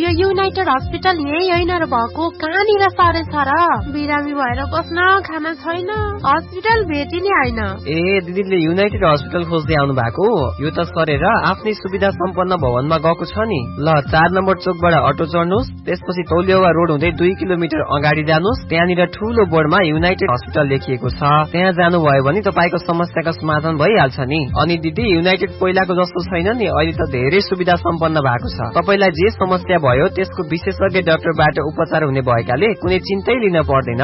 यो United hospital यही होइन र भएको, कहाँनिर सरे छ र? बिरामी भएर बस्न खाना छैन, हस्पिटल भेटिने होइन। ए दिदीले युनाइटेड हस्पिटल खोज्दै आउनु भएको? यो त सरेर आफ्नै सुविधा सम्पन्न भवनमा गएको छ नि। ल 4 नम्बर चोकबाट अटो चढ्नुहोस्, त्यसपछि तौलिया रोड हुँदै 2 किलोमिटर अगाडि जानुहोस्। त्यहाँनिर ठूलो बोर्डमा युनाइटेड हस्पिटल लेखिएको छ। त्यहाँ जानुभयो भने तपाईको समस्याको समाधान भइहाल्छ नि। अनि दिदी युनाइटेड पहिलाको जस्तो छैन नि, अहिले त धेरै सुविधा सम्पन्न भएको छ। तपाईलाई जे समस्या भयो त्यसको विशेषज्ञ डाक्टरबाट उपचार हुने भएकाले कुनै चिन्तै लिन पर्दैन।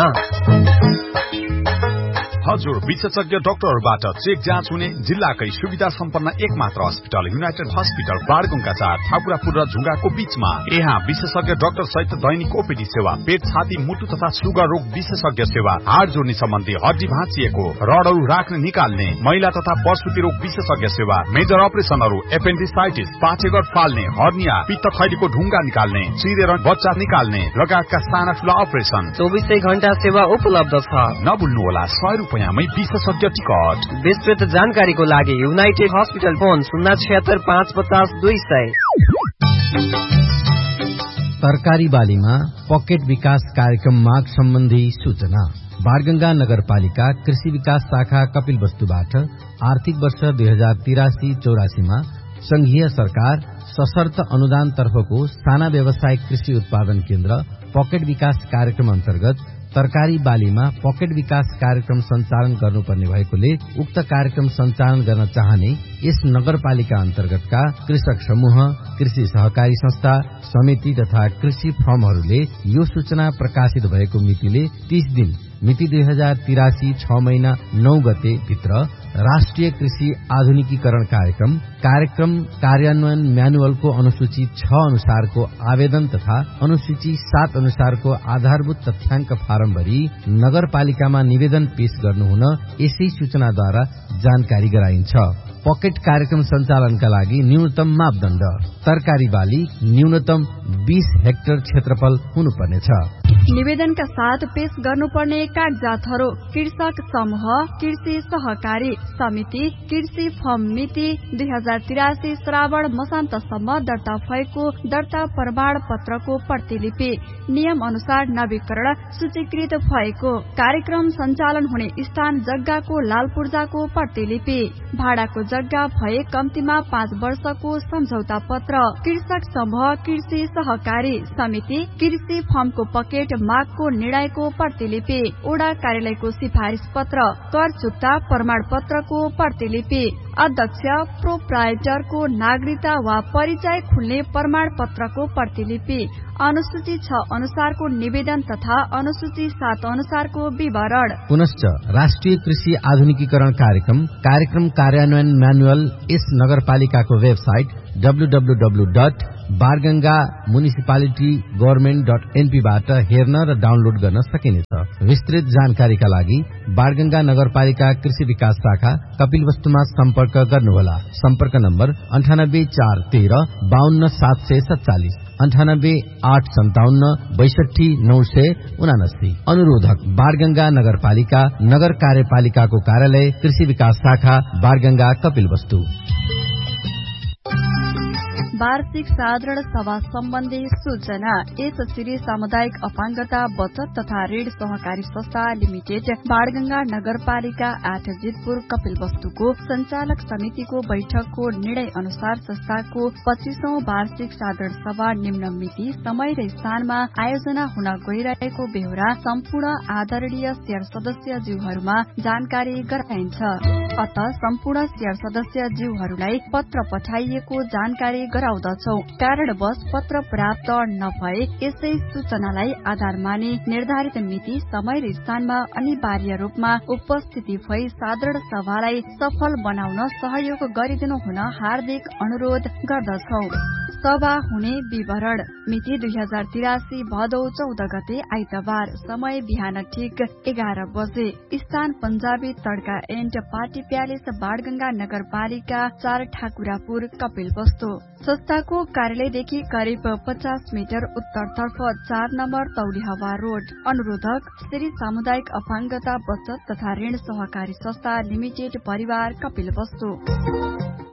हजुर, विशेषज्ञ डाक्टरबाट चेक जाँच हुने जिल्लाकै सुविधा सम्पन्न एकमात्र अस्पताल युनाइटेड हस्पिटल बारगुङका 4 ठाकुरापुर र झुङ्गाको बीचमा। यहाँ विशेषज्ञ डाक्टर सहित दैनिक ओपीडी सेवा, पेट छाती मुटु तथा सुगर रोग विशेषज्ञ सेवा, हाड जोड्ने सम्बन्धी हड्डी भाँचिएको, रडहरू राख्ने निकाल्ने, महिला तथा प्रसुति रोग विशेषज्ञ सेवा, मेजर अपरेसनहरू, एपेन्डिसाइटिस, पाचेगट फाल्ने, हर्निया, पित्त थैलीको ढुङ्गा निकाल्ने, चिरेर बच्चा निकाल्ने लगायतका साना ठूला अपरेसन 24 घण्टा सेवा उपलब्ध छ। नभुल्नुहोला, 100 रुपैयाँमै विशेषज्ञ टिकट। विस्तृत जानकारीको लागि युनाइटेड हस्पिटल फोन 076 550 200। तरकारी बालीमा पकेट विकास कार्यक्रम माग सम्बन्धी सूचना। बाणगंगा नगरपालिका कृषि विकास शाखा कपिलवस्तुबाट आर्थिक वर्ष 2083-84 मा संघीय सरकार सशर्त अनुदान तर्फको साना व्यावसायिक कृषि उत्पादन केन्द्र पकेट विकास कार्यक्रम अन्तर्गत तरकारी बालीमा पकेट विकास कार्यक्रम सञ्चालन गर्नुपर्ने भएकोले उक्त कार्यक्रम सञ्चालन गर्न चाहने यस नगरपालिका अन्तर्गतका कृषक समूह, कृषि सहकारी संस्था, समिति तथा कृषि फर्महरूले यो सूचना प्रकाशित भएको मितिले 30 दिन मिति 2083 6 महिना 9 गते भित्र राष्ट्रिय कृषि आधुनिकीकरण कार्यक्रम कार्यान्वयन म्यानुअलको अनुसूची 6 अनुसारको आवेदन तथा अनुसूची 7 अनुसारको आधारभूत तथ्याङ्क फारम भरी नगरपालिकामा निवेदन पेश गर्नुहुन यसै सूचनाद्वारा जानकारी गराइन्छ। पकेट कार्यक्रम सञ्चालनका लागि न्यूनतम मापदण्ड तरकारी बाली न्यूनतम 20 हेक्टर क्षेत्रफल हुनुपर्नेछ। निवेदनका साथ पेश गर्नुपर्ने कागजातहरू कृषक समूह, कृषि सहकारी समिति, कृषि फर्म मिति 2083 श्रावण मसान्तसम्म दर्ता भएको दर्ता प्रमाण पत्रको प्रतिलिपि, नियम अनुसार नवीकरण सूचीकृत भएको, कार्यक्रम सञ्चालन हुने स्थान जग्गाको लाल पूर्जाको प्रतिलिपि, भाडाको जग्गा भए कम्तीमा 5 वर्षको सम्झौता पत्र, कृषक समूह, कृषि सहकारी समिति, कृषि फर्मको पकेट मागको निर्णयको प्रतिलिपि, ओडा कार्यालयको सिफारिश पत्र, कर चुक्ता प्रमाण पत्रको प्रतिलिपि, अध्यक्ष प्रोप्राइटरको नागरिकता वा परिचय खुल्ने प्रमाण पत्रको प्रतिलिपि, अनुसूची 6 अनुसारको निवेदन तथा अनुसूची 7 अनुसारको विवरण। पुनश्च राष्ट्रिय कृषि आधुनिकीकरण कार्यक्रम कार्यान्वयन म्यानुअल यस नगरपालिकाको वेबसाइट www.bargangamunicipalitygovernment.np बाट हेर्न र डाउनलोड गर्न सकिनेछ। विस्तृत जानकारीका लागि बाणगंगा नगरपालिका कृषि विकास शाखा कपिलवस्तुमा सम्पर्क गर्नुहोला। सम्पर्क नम्बर 9841 52 747 98 857 62 979। अनुरोधक बाणगंगा नगरपालिका नगर कार्यपालिकाको कार्यालय कृषि विकास शाखा बाणगंगा कपिलवस्तु। वार्षिक साधारण सभा सम्बन्धी सूचना। यस श्री सामुदायिक अपाङ्गता बचत तथा ऋण सहकारी संस्था लिमिटेड बाणगंगा नगरपालिका 8 जितपुर कपिलवस्तुको संचालक समितिको बैठकको निर्णय अनुसार संस्थाको 25औं वार्षिक साधारण सभा निम्न मिति, समय र स्थानमा आयोजना हुन गइरहेको बेहोरा सम्पूर्ण आदरणीय शेयर सदस्य ज्यूहरूमा जानकारी गराइन्छ। अत सम्पूर्ण शेयर सदस्य ज्यूहरूलाई पत्र पठाइएको जानकारी गराउँदछौ। कारणवश पत्र प्राप्त नभए यसै सूचनालाई आधार मानि निर्धारित मिति, समय र स्थानमा अनिवार्य रूपमा उपस्थिति भई साधारण सभालाई सफल बनाउन सहयोग गरिदिनु हुन हार्दिक अनुरोध गर्दछौ। सभा हुने विवरण। मिति 2083 भदौ 14 गते आइतबार। समय बिहान ठीक 11 बजे। स्थान पंजाबी तड्का एन्ड पार्टी प्यालेस बाणगंगा नगरपालिका 4 ठाकुरापुर कपिलवस्तु। संस्थाको कार्यालयदेखि करिब 50 मिटर उत्तरतर्फ 4 नम्बर तौलिहवा रोड। अनुरोधक श्री सामुदायिक अपाङ्गता बचत तथा ऋण सहकारी संस्था लिमिटेड परिवार कपिलवस्तु।